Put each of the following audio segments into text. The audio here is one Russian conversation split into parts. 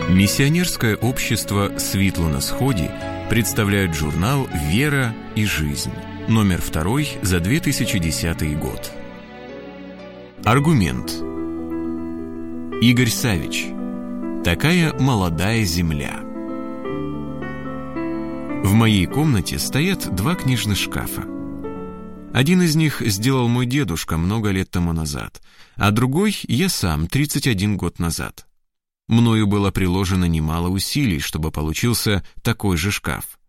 Миссионерское общество «Светло на сходе» представляет журнал «Вера и жизнь», номер 2 за 2010 год. Аргумент. Игорь Савич. Такая молодая земля. В моей комнате стоят 2 книжных шкафа. Один из них сделал мой дедушка много лет тому назад, а другой я сам 31 год назад. Мною было приложено немало усилий, чтобы получился такой же шкаф.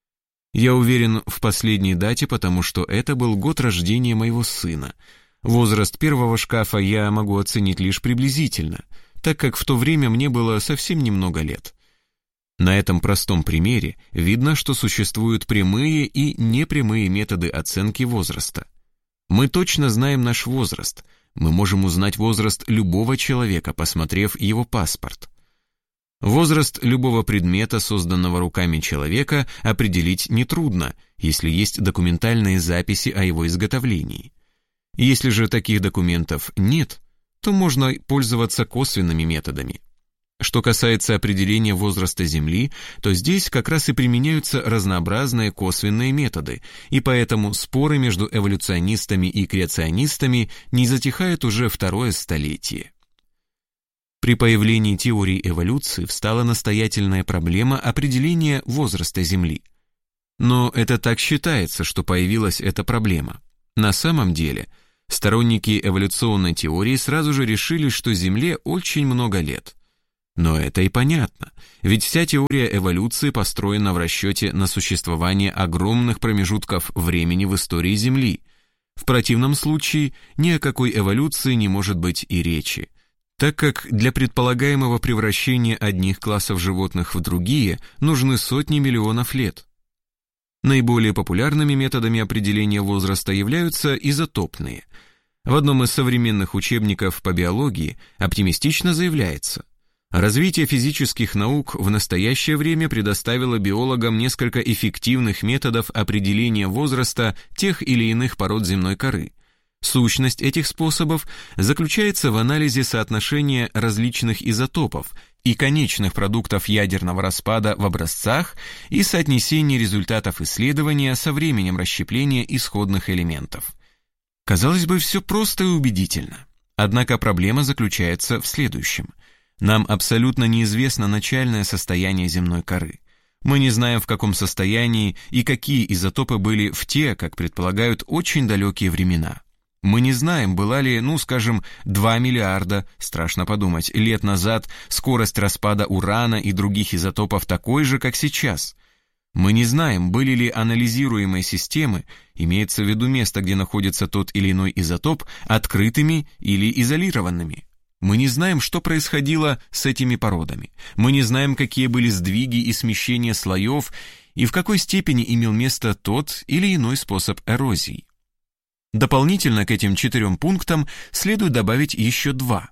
Я уверен в последней дате, потому что это был год рождения моего сына. Возраст первого шкафа я могу оценить лишь приблизительно, так как в то время мне было совсем немного лет. На этом простом примере видно, что существуют прямые и непрямые методы оценки возраста. Мы точно знаем наш возраст. Мы можем узнать возраст любого человека, посмотрев его паспорт. Возраст любого предмета, созданного руками человека, определить нетрудно, если есть документальные записи о его изготовлении. Если же таких документов нет, то можно пользоваться косвенными методами. Что касается определения возраста Земли, то здесь как раз и применяются разнообразные косвенные методы, и поэтому споры между эволюционистами и креационистами не затихают уже 2-е столетие. При появлении теории эволюции встала настоятельная проблема определения возраста Земли. Но это так считается, что появилась эта проблема. На самом деле, сторонники эволюционной теории сразу же решили, что Земле очень много лет. Но это и понятно, ведь вся теория эволюции построена в расчете на существование огромных промежутков времени в истории Земли. В противном случае ни о какой эволюции не может быть и речи, так как для предполагаемого превращения одних классов животных в другие нужны сотни миллионов лет. Наиболее популярными методами определения возраста являются изотопные. В одном из современных учебников по биологии оптимистично заявляется: развитие физических наук в настоящее время предоставило биологам несколько эффективных методов определения возраста тех или иных пород земной коры. Сущность этих способов заключается в анализе соотношения различных изотопов и конечных продуктов ядерного распада в образцах и соотнесении результатов исследования со временем расщепления исходных элементов. Казалось бы, все просто и убедительно. Однако проблема заключается в следующем. Нам абсолютно неизвестно начальное состояние земной коры. Мы не знаем, в каком состоянии и какие изотопы были в те, как предполагают, очень далекие времена. Мы не знаем, была ли, 2 миллиарда, страшно подумать, лет назад скорость распада урана и других изотопов такой же, как сейчас. Мы не знаем, были ли анализируемые системы, имеется в виду место, где находится тот или иной изотоп, открытыми или изолированными. Мы не знаем, что происходило с этими породами. Мы не знаем, какие были сдвиги и смещения слоев и в какой степени имел место тот или иной способ эрозии. Дополнительно к этим 4 пунктам следует добавить еще 2.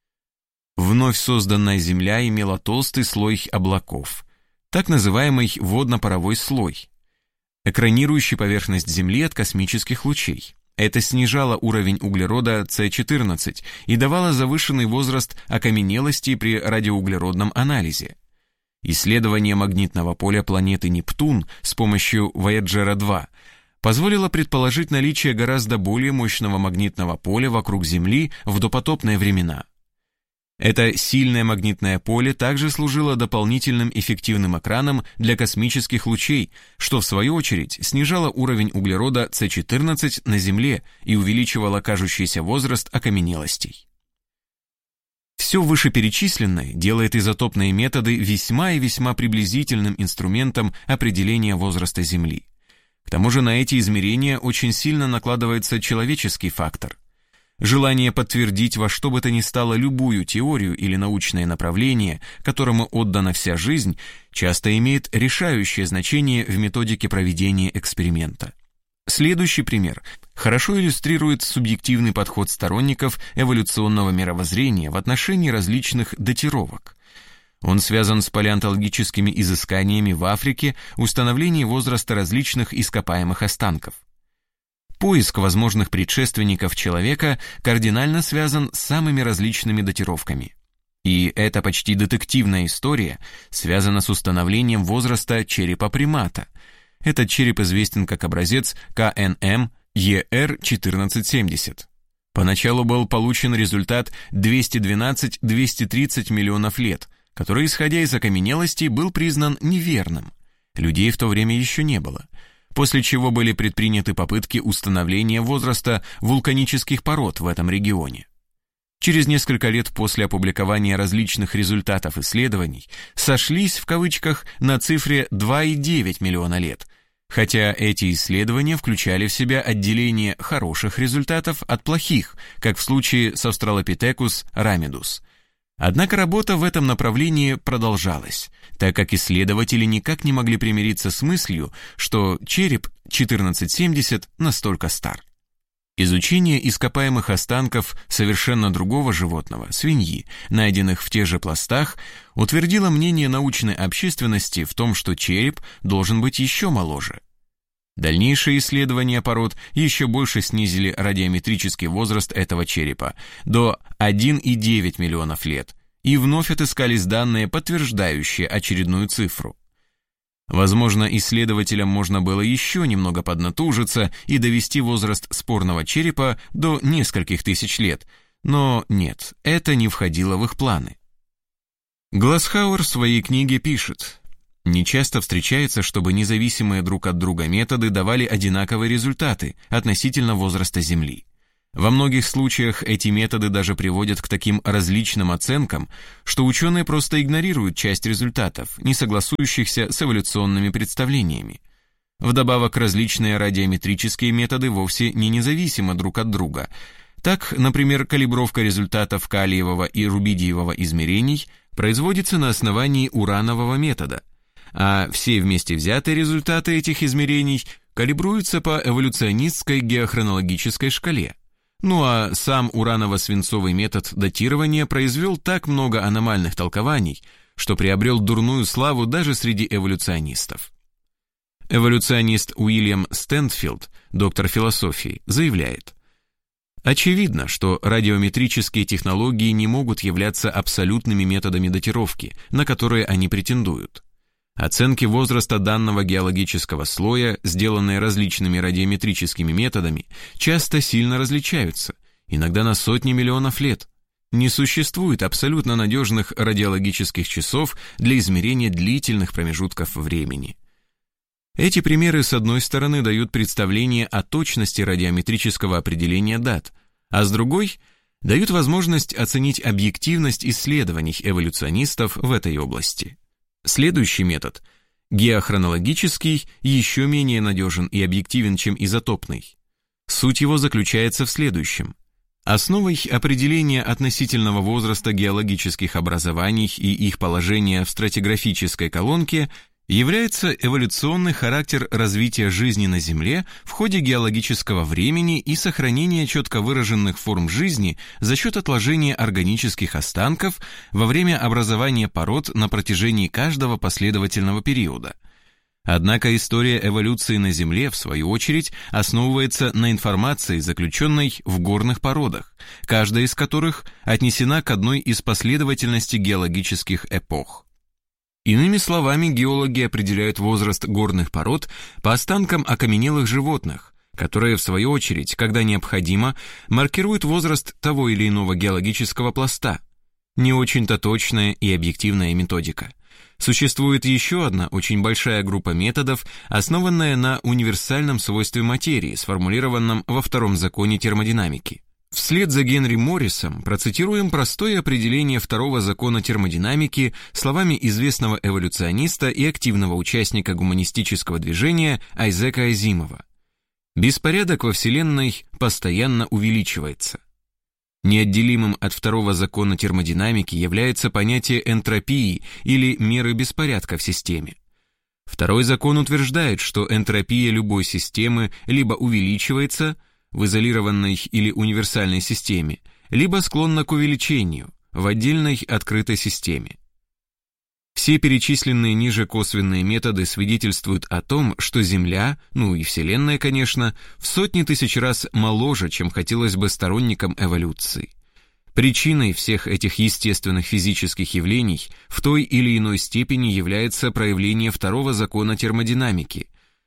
Вновь созданная Земля имела толстый слой облаков, так называемый водно-паровой слой, экранирующий поверхность Земли от космических лучей. Это снижало уровень углерода С14 и давало завышенный возраст окаменелости при радиоуглеродном анализе. Исследование магнитного поля планеты Нептун с помощью Вояджера-2 позволило предположить наличие гораздо более мощного магнитного поля вокруг Земли в допотопные времена. Это сильное магнитное поле также служило дополнительным эффективным экраном для космических лучей, что в свою очередь снижало уровень углерода С14 на Земле и увеличивало кажущийся возраст окаменелостей. Все вышеперечисленное делает изотопные методы весьма и весьма приблизительным инструментом определения возраста Земли. К тому же на эти измерения очень сильно накладывается человеческий фактор. Желание подтвердить во что бы то ни стало любую теорию или научное направление, которому отдана вся жизнь, часто имеет решающее значение в методике проведения эксперимента. Следующий пример хорошо иллюстрирует субъективный подход сторонников эволюционного мировоззрения в отношении различных датировок. Он связан с палеонтологическими изысканиями в Африке, установлением возраста различных ископаемых останков. Поиск возможных предшественников человека кардинально связан с самыми различными датировками. И эта почти детективная история связана с установлением возраста черепа примата. Этот череп известен как образец КНМ ER1470. Поначалу был получен результат 212-230 миллионов лет, который, исходя из окаменелостей, был признан неверным. Людей в то время еще не было. После чего были предприняты попытки установления возраста вулканических пород в этом регионе. Через несколько лет после опубликования различных результатов исследований сошлись в кавычках на цифре 2,9 миллиона лет, хотя эти исследования включали в себя отделение хороших результатов от плохих, как в случае с Australopithecus ramidus. Однако работа в этом направлении продолжалась, так как исследователи никак не могли примириться с мыслью, что череп 1470 настолько стар. Изучение ископаемых останков совершенно другого животного, свиньи, найденных в тех же пластах, утвердило мнение научной общественности в том, что череп должен быть еще моложе. Дальнейшие исследования пород еще больше снизили радиометрический возраст этого черепа до 1,9 миллионов лет, и вновь отыскались данные, подтверждающие очередную цифру. Возможно, исследователям можно было еще немного поднатужиться и довести возраст спорного черепа до нескольких тысяч лет, но нет, это не входило в их планы. Гласхауэр в своей книге пишет: «Нечасто встречается, чтобы независимые друг от друга методы давали одинаковые результаты относительно возраста Земли. Во многих случаях эти методы даже приводят к таким различным оценкам, что ученые просто игнорируют часть результатов, не согласующихся с эволюционными представлениями. Вдобавок, различные радиометрические методы вовсе не независимы друг от друга. Так, например, калибровка результатов калиевого и рубидиевого измерений производится на основании уранового метода, а все вместе взятые результаты этих измерений калибруются по эволюционистской геохронологической шкале. Ну а сам ураново-свинцовый метод датирования произвел так много аномальных толкований, что приобрел дурную славу даже среди эволюционистов. Эволюционист Уильям Стэнфилд, доктор философии, заявляет: «Очевидно, что радиометрические технологии не могут являться абсолютными методами датировки, на которые они претендуют. Оценки возраста данного геологического слоя, сделанные различными радиометрическими методами, часто сильно различаются, иногда на сотни миллионов лет. Не существует абсолютно надежных радиологических часов для измерения длительных промежутков времени». Эти примеры, с одной стороны, дают представление о точности радиометрического определения дат, а с другой – дают возможность оценить объективность исследований эволюционистов в этой области. Следующий метод, геохронологический, еще менее надежен и объективен, чем изотопный. Суть его заключается в следующем. Основой определения относительного возраста геологических образований и их положения в стратиграфической колонке является эволюционный характер развития жизни на Земле в ходе геологического времени и сохранения четко выраженных форм жизни за счет отложения органических останков во время образования пород на протяжении каждого последовательного периода. Однако история эволюции на Земле, в свою очередь, основывается на информации, заключенной в горных породах, каждая из которых отнесена к одной из последовательностей геологических эпох. Иными словами, геологи определяют возраст горных пород по останкам окаменелых животных, которые, в свою очередь, когда необходимо, маркируют возраст того или иного геологического пласта. Не очень-то точная и объективная методика. Существует еще одна очень большая группа методов, основанная на универсальном свойстве материи, сформулированном во втором законе термодинамики. Вслед за Генри Моррисом процитируем простое определение второго закона термодинамики словами известного эволюциониста и активного участника гуманистического движения Айзека Азимова. Беспорядок во Вселенной постоянно увеличивается. Неотделимым от второго закона термодинамики является понятие энтропии или меры беспорядка в системе. Второй закон утверждает, что энтропия любой системы либо увеличивается в изолированной или универсальной системе, либо склонна к увеличению в отдельной открытой системе. Все перечисленные ниже косвенные методы свидетельствуют о том, что Земля, ну и Вселенная, конечно, в сотни тысяч раз моложе, чем хотелось бы сторонникам эволюции. Причиной всех этих естественных физических явлений в той или иной степени является проявление второго закона термодинамики.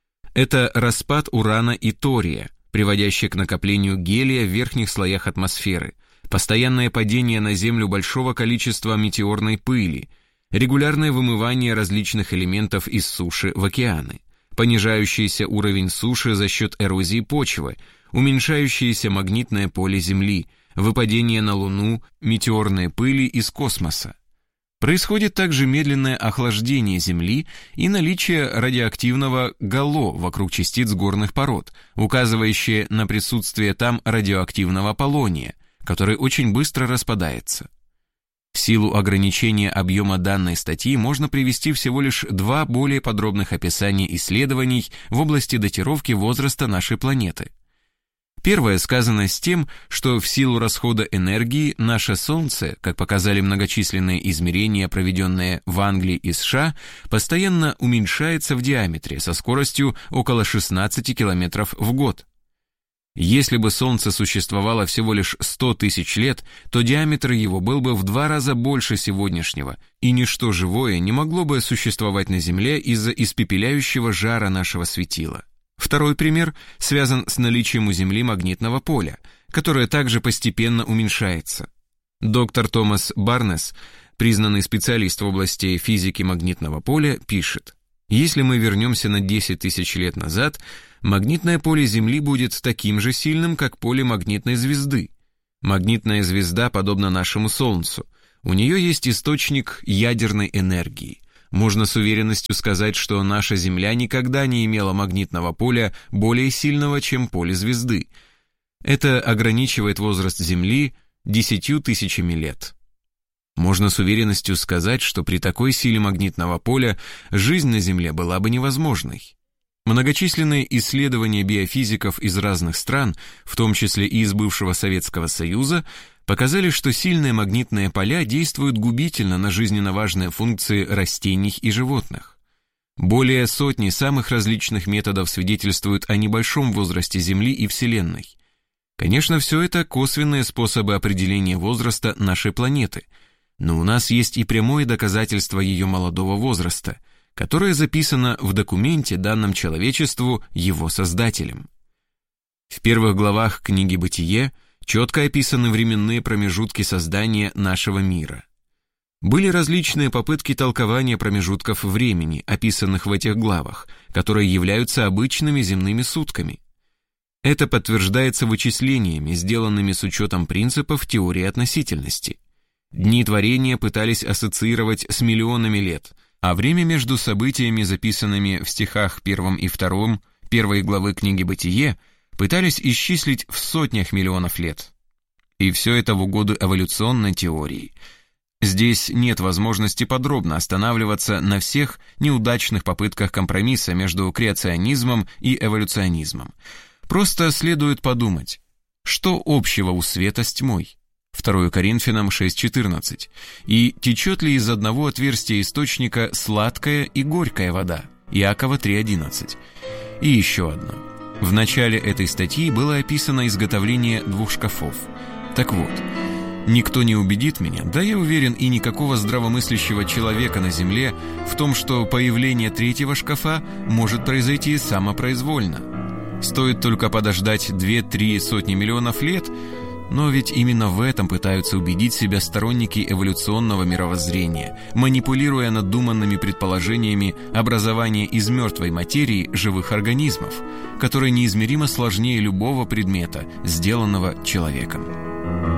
Это распад урана и тория, приводящий к накоплению гелия в верхних слоях атмосферы, постоянное падение на Землю большого количества метеорной пыли, регулярное вымывание различных элементов из суши в океаны, понижающийся уровень суши за счет эрозии почвы, уменьшающееся магнитное поле Земли, выпадение на Луну метеорной пыли из космоса. Происходит также медленное охлаждение Земли и наличие радиоактивного гало вокруг частиц горных пород, указывающее на присутствие там радиоактивного полония, который очень быстро распадается. В силу ограничения объема данной статьи можно привести всего лишь два более подробных описания исследований в области датировки возраста нашей планеты. Первое сказано с тем, что в силу расхода энергии наше Солнце, как показали многочисленные измерения, проведенные в Англии и США, постоянно уменьшается в диаметре со скоростью около 16 км в год. Если бы Солнце существовало всего лишь 100 тысяч лет, то диаметр его был бы в 2 раза больше сегодняшнего, и ничто живое не могло бы существовать на Земле из-за испепеляющего жара нашего светила. Второй пример связан с наличием у Земли магнитного поля, которое также постепенно уменьшается. Доктор Томас Барнес, признанный специалист в области физики магнитного поля, пишет: «Если мы вернемся на 10 тысяч лет назад, магнитное поле Земли будет таким же сильным, как поле магнитной звезды. Магнитная звезда подобна нашему Солнцу. У нее есть источник ядерной энергии. Можно с уверенностью сказать, что наша Земля никогда не имела магнитного поля более сильного, чем поле звезды. Это ограничивает возраст Земли 10 тысячами лет. Можно с уверенностью сказать, что при такой силе магнитного поля жизнь на Земле была бы невозможной. Многочисленные исследования биофизиков из разных стран, в том числе и из бывшего Советского Союза, показали, что сильные магнитные поля действуют губительно на жизненно важные функции растений и животных. Более сотни самых различных методов свидетельствуют о небольшом возрасте Земли и Вселенной. Конечно, все это косвенные способы определения возраста нашей планеты, но у нас есть и прямое доказательство ее молодого возраста, которое записано в документе, данном человечеству его создателем. В первых главах книги «Бытие» четко описаны временные промежутки создания нашего мира. Были различные попытки толкования промежутков времени, описанных в этих главах, которые являются обычными земными сутками. Это подтверждается вычислениями, сделанными с учетом принципов теории относительности. Дни творения пытались ассоциировать с миллионами лет, а время между событиями, записанными в стихах 1 и 2 первой главы книги «Бытие», пытались исчислить в сотнях миллионов лет. И все это в угоду эволюционной теории. Здесь нет возможности подробно останавливаться на всех неудачных попытках компромисса между креационизмом и эволюционизмом. Просто следует подумать, что общего у света с тьмой? 2 Коринфянам 6:14. И течет ли из одного отверстия источника сладкая и горькая вода? Иакова 3:11. И еще одно. В начале этой статьи было описано изготовление 2 шкафов. Так вот, никто не убедит меня, да я уверен и никакого здравомыслящего человека на Земле, в том, что появление 3-го шкафа может произойти самопроизвольно. Стоит только подождать 2-3 сотни миллионов лет, но ведь именно в этом пытаются убедить себя сторонники эволюционного мировоззрения, манипулируя надуманными предположениями образования из мертвой материи живых организмов, которые неизмеримо сложнее любого предмета, сделанного человеком.